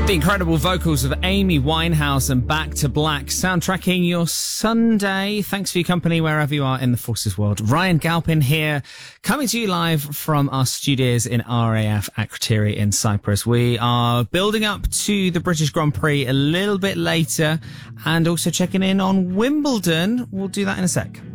The incredible vocals of Amy Winehouse and Back to Black, soundtracking your Sunday. Thanks for your company wherever you are in the Forces world. Ryan Galpin here, coming to you live from our studios in RAF Akrotiri in Cyprus. We are building up to the British Grand Prix a little bit later and also checking in on Wimbledon. We'll do that in a sec.